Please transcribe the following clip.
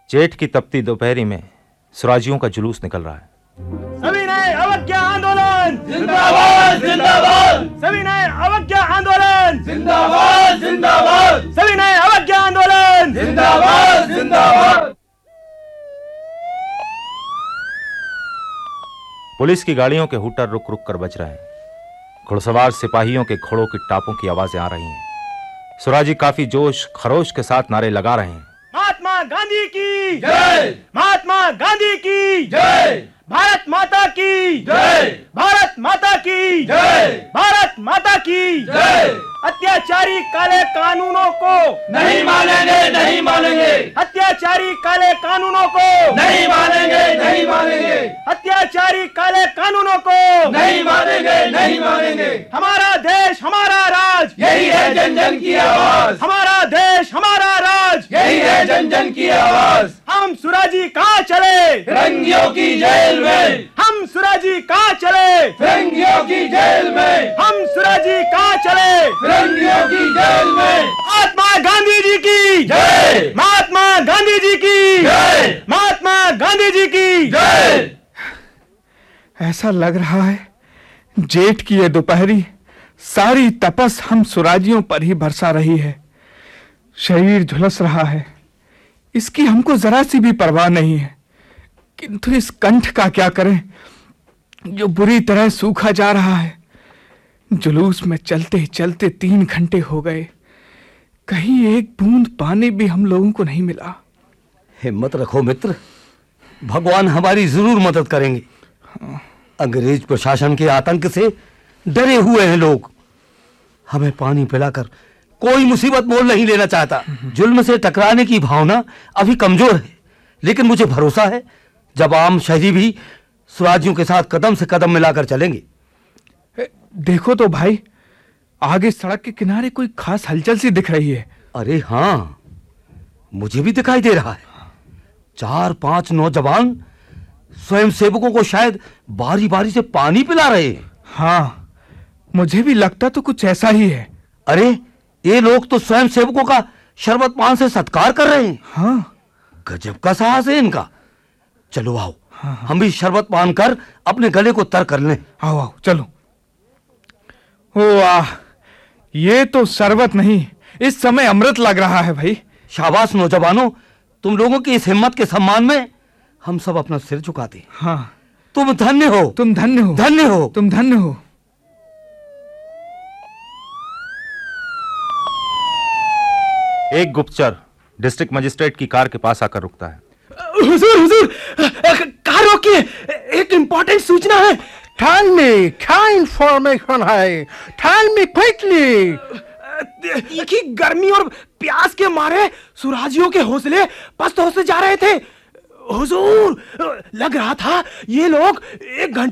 जेठ की तपती दोपहरी में स्वराजियों का जुलूस निकल रहा है। सविनय अवज्ञा आंदोलन जिंदाबाद जिंदाबाद, सविनय अवज्ञा आंदोलन जिंदाबाद जिंदाबाद, सविनय अवज्ञा आंदोलन जिंदाबाद जिंदाबाद। पुलिस की गाड़ियों के हुटर रुक रुक कर बज रहे हैं। घुड़सवार सिपाहियों के घोड़ों की टापों की आवाजें आ रही हैं। स्वराजी काफी जोश खरोश के साथ नारे लगा रहे हैं। महात्मा गांधी की जय, महात्मा गांधी की जय, भारत माता की जय, भारत माता की जय, भारत माता की जय। अत्याचारी काले कानूनों को नहीं मानेंगे, नहीं मानेंगे, अत्याचारी काले कानूनों को नहीं मानेंगे, नहीं मानेंगे, अत्याचारी काले कानूनों को नहीं मानेंगे, नहीं मानेंगे। हमारा देश हमारा राज, यही है जन जन की आवाज, हमारा देश हमारा राज, यही है जन जन की आवाज। हम सुराजी कहाँ चले, फिरंगियों की जेल में, हम सुराजी कहाँ चले, फिरंगियों की जेल में, हम सुराजी कहाँ चले, फिरंगियों की जेल में। महात्मा गांधी जी की जय, महात्मा गांधी जी की जय, महात्मा गांधी जी की जय। ऐसा लग रहा है जेठ की ये दोपहरी सारी तपस हम सुराजियों पर ही बरसा रही है। शरीर झुलस रहा है, इसकी हमको जरा सी भी परवाह नहीं है, किंतु इस कंठ का क्या करें जो बुरी तरह सूखा जा रहा है। जुलूस में चलते चलते 3 घंटे हो गए, कहीं एक बूंद पानी भी हम लोगों को नहीं मिला। हिम्मत रखो मित्र, भगवान हमारी जरूर मदद करेंगे। अंग्रेज प्रशासन के आतंक से डरे हुए हैं लोग। हमें पानी पिलाकर कोई मुसीबत मोल नहीं लेना चाहता। जुल्म से टकराने की भावना अभी कमजोर है, लेकिन मुझे भरोसा है जब आम शहरी भी स्वराजियों के साथ कदम से कदम मिलाकर चलेंगे। देखो तो भाई, आगे सड़क के किनारे कोई खास हलचल सी दिख रही है। अरे हाँ, मुझे भी दिखाई दे रहा है। 4-5 नौजवान स्वयं सेवकों को शायद बारी बारी से पानी पिला रहे हैं। हाँ, मुझे भी लगता तो कुछ ऐसा ही है। अरे ये लोग तो स्वयं सेवकों का शरबत पान से सत्कार कर रहे हैं। हाँ, गजब का साहस है इनका। चलो आओ, हाँ। हम भी शरबत पान कर अपने गले को तर कर लें। आओ आओ चलो। ओ वाह, ये तो शरबत नहीं, इस समय अमृत लग रहा है भाई। शाबाश नौजवानों, तुम लोगों की इस हिम्मत के सम्मान में हम सब अपना सिर झुकाते हैं। हाँ, तुम धन्य हो, तुम धन्य हो, धन्य हो। तुम धन्य हो। एक गुप्तचर डिस्ट्रिक्ट मजिस्ट्रेट की कार के पास आकर रुकता है। हुजूर हुजूर, कार रोकिए, एक इंपॉर्टेंट सूचना है। Tell me, क्या इंफॉर्मेशन है? Tell me quickly. तीखी गर्मी और प्यास के मारे सुराजियों के हौसले पस्त होते जा रहे थे। हुजूर, लग रहा था ये लोग 1 घंटे